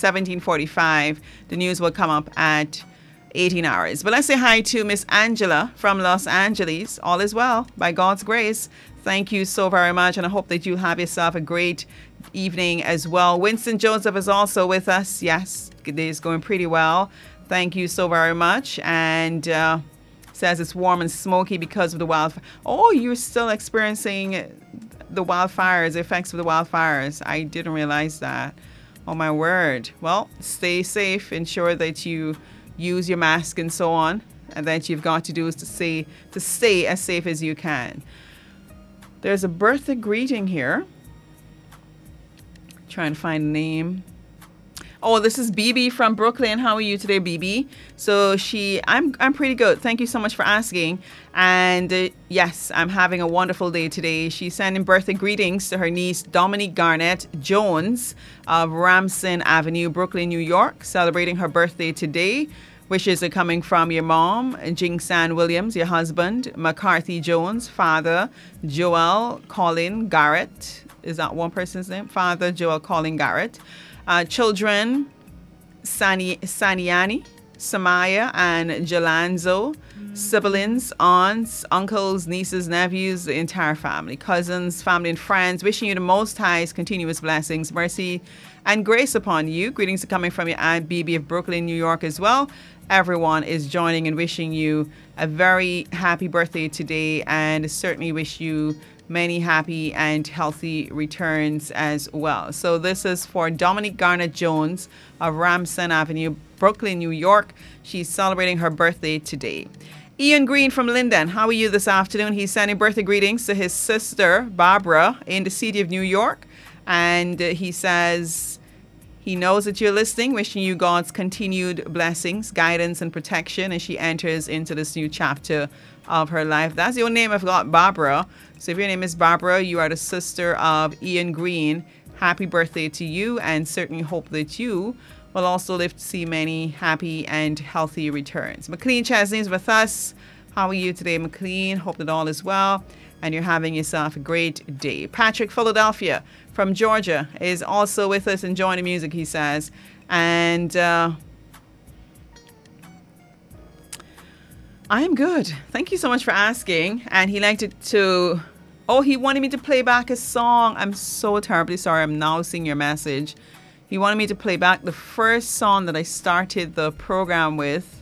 17:45. The news will come up at 18 hours. But let's say hi to Miss Angela from Los Angeles. All is well, by God's grace. Thank you so very much, and I hope that you have yourself a great evening as well. Winston Joseph is also with us. Yes, it is going pretty well. Thank you so very much. And says it's warm and smoky because of the wildfire. Oh, you're still experiencing the wildfires, the effects of the wildfires. I didn't realize that. Oh, my word. Well, stay safe. Ensure that you use your mask and so on. And that you've got to do is to stay as safe as you can. There's a birthday greeting here. Trying to find a name. Oh, this is BB from Brooklyn. How are you today, BB? So I'm pretty good. Thank you so much for asking. And yes, I'm having a wonderful day today. She's sending birthday greetings to her niece, Dominique Garnett Jones of Ramson Avenue, Brooklyn, New York, celebrating her birthday today. Wishes are coming from your mom, Jingsan Williams, your husband, McCarthy Jones, father, Joel Colin Garrett. Is that one person's name? Father, Joel Colin Garrett. Children, Saniani, Samaya, and Jalanzo. Siblings, aunts, uncles, nieces, nephews, the entire family, cousins, family, and friends. Wishing you the Most High's continuous blessings, mercy, and grace upon you. Greetings are coming from your Aunt BB of Brooklyn, New York as well. Everyone is joining and wishing you a very happy birthday today, and certainly wish you many happy and healthy returns as well. So this is for Dominique Garnett Jones of Ramson Avenue, Brooklyn, New York. She's celebrating her birthday today. Ian Green from Linden, how are you this afternoon? He's sending birthday greetings to his sister, Barbara, in the city of New York. And he says he knows that you're listening, wishing you God's continued blessings, guidance, and protection as she enters into this new chapter of her life. That's your name, I've got Barbara. So if your name is Barbara, you are the sister of Ian Green. Happy birthday to you, and certainly hope that you will also live to see many happy and healthy returns. McLean Chesney is with us. How are you today, McLean? Hope that all is well and you're having yourself a great day. Patrick Philadelphia from Georgia is also with us, enjoying the music, he says. And I am good. Thank you so much for asking. And he liked it to... Oh, he wanted me to play back a song. I'm so terribly sorry. I'm now seeing your message. He wanted me to play back the first song that I started the program with.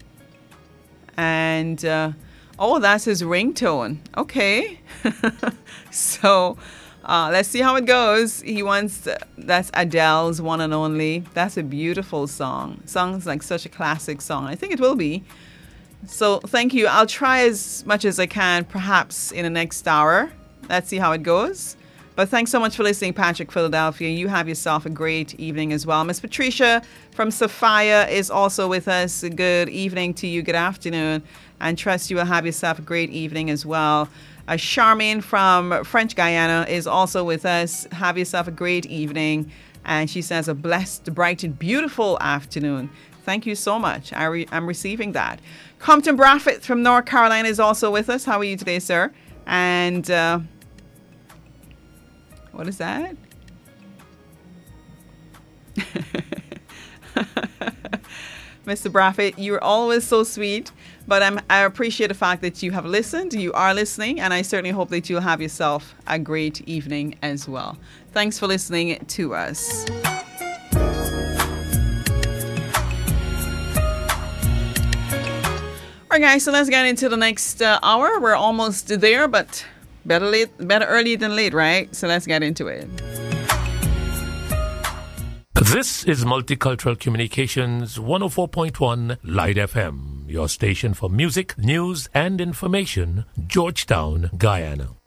And, oh, that's his ringtone. Okay. So, let's see how it goes. He wants, that's Adele's One and Only. That's a beautiful song. Sounds like such a classic song. I think it will be. So, thank you. I'll try as much as I can, perhaps in the next hour. Let's see how it goes. But thanks so much for listening, Patrick Philadelphia. You have yourself a great evening as well. Miss Patricia from Sophia is also with us. Good evening to you. Good afternoon. And trust you will have yourself a great evening as well. Charmaine from French Guyana is also with us. Have yourself a great evening. And she says a blessed, bright, and beautiful afternoon. Thank you so much. I'm receiving that. Compton Braffett from North Carolina is also with us. How are you today, sir? And... what is that? Mr. Braffett, you're always so sweet, but I appreciate the fact that you have listened, you are listening, and I certainly hope that you'll have yourself a great evening as well. Thanks for listening to us. All right, guys, so let's get into the next hour. We're almost there, but... Better early than late, right? So let's get into it. This is Multicultural Communications 104.1 Light FM, your station for music, news, and information, Georgetown, Guyana.